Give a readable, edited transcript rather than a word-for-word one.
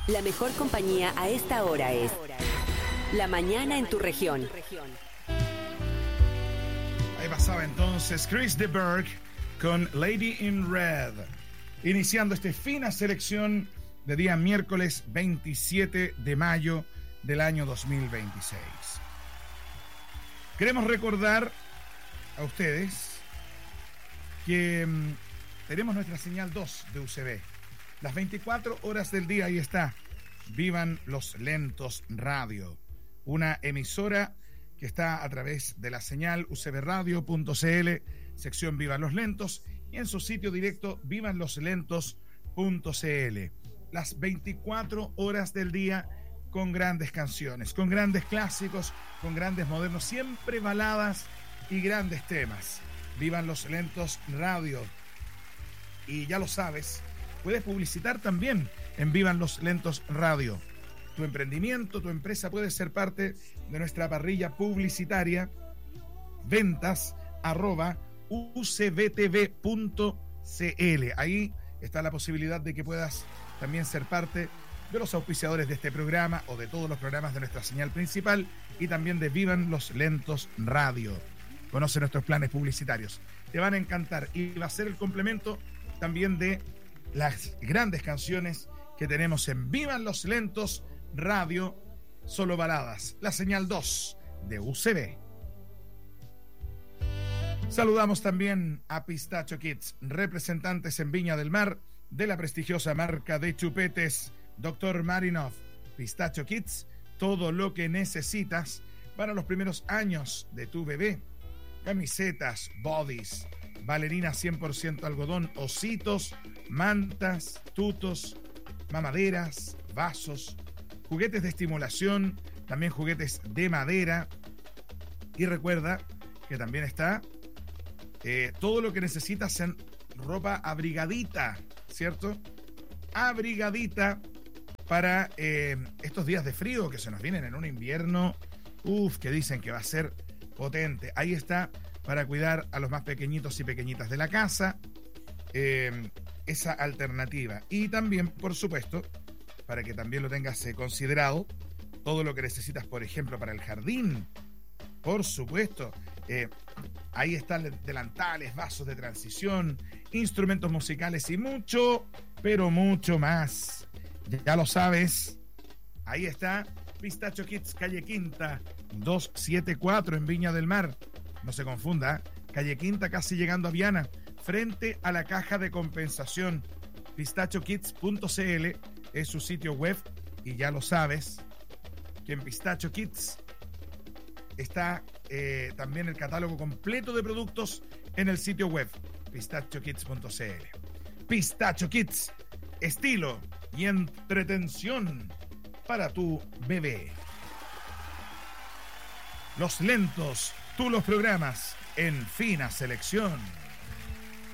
La mejor compañía a esta hora es La Mañana en tu región. Ahí pasaba entonces Chris de Burgh con Lady in Red, iniciando esta fina selección de día miércoles 27 de mayo del año 2026. Queremos recordar a ustedes que tenemos nuestra señal 2 de UCB. Las 24 horas del día, ahí está. Vivan los Lentos Radio, una emisora que está a través de la señal ucbradio.cl, sección Vivan los Lentos, y en su sitio directo vivanloslentos.cl. Las 24 horas del día con grandes canciones, con grandes clásicos, con grandes modernos, siempre baladas y grandes temas. Vivan los Lentos Radio. Y ya lo sabes, puedes publicitar también en Vivan los Lentos Radio. Tu emprendimiento, tu empresa puede ser parte de nuestra parrilla publicitaria ventas@ucbtv.cl. Ahí está la posibilidad de que puedas también ser parte de los auspiciadores de este programa o de todos los programas de nuestra señal principal y también de Vivan los Lentos Radio. Conoce nuestros planes publicitarios. Te van a encantar y va a ser el complemento también de las grandes canciones que tenemos en Vivan los Lentos Radio, solo baladas, la señal 2 de UCB. Saludamos también a Pistacho Kids, representantes en Viña del Mar de la prestigiosa marca de chupetes Dr. Marinov. Pistacho Kids, todo lo que necesitas para los primeros años de tu bebé. Camisetas, bodies, bailarinas 100% algodón, ositos, mantas, tutos, mamaderas, vasos, juguetes de estimulación, también juguetes de madera. Y recuerda que también está todo lo que necesitas en ropa abrigadita, ¿cierto? Abrigadita para estos días de frío que se nos vienen en un invierno, que dicen que va a ser potente. Ahí está, para cuidar a los más pequeñitos y pequeñitas de la casa, esa alternativa. Y también, por supuesto, para que también lo tengas considerado, todo lo que necesitas, por ejemplo, para el jardín. Por supuesto, ahí están delantales, vasos de transición, instrumentos musicales y mucho, pero mucho más. Ya lo sabes, ahí está Pistacho Kids, calle Quinta, 274 en Viña del Mar. No se confunda, calle Quinta, casi llegando a Viana, frente a la caja de compensación. pistachokids.cl es su sitio web y ya lo sabes que en Pistacho Kids está también el catálogo completo de productos en el sitio web pistachokids.cl. Pistacho Kids, estilo y entretención para tu bebé. Los Lentos, tú los programas en fina selección.